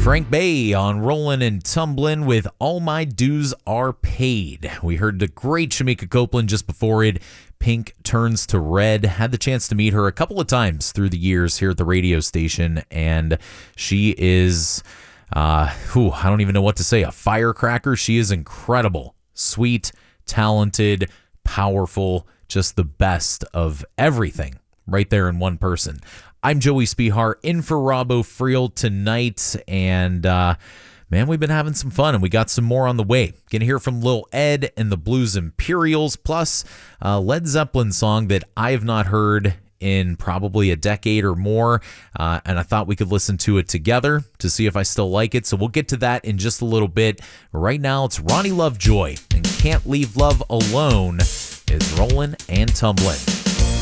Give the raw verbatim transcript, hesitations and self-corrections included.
Frank Bay on Rollin' and Tumblin' with All My Dues Are Paid. We heard the great Shamika Copeland just before it. Pink Turns to Red. Had the chance to meet her a couple of times through the years here at the radio station, and she is, uh, whew, I don't even know what to say, a firecracker. She is incredible. Sweet, talented, powerful, just the best of everything right there in one person. I'm Joey Spihar in for Robbo Friel tonight, and uh, man, we've been having some fun, and we got some more on the way. Gonna hear from Lil Ed and the Blues Imperials, plus a Led Zeppelin song that I have not heard in probably a decade or more, uh, and I thought we could listen to it together to see if I still like it, so we'll get to that in just a little bit. Right now, it's Ronnie Lovejoy, and Can't Leave Love Alone is Rollin' and Tumblin'.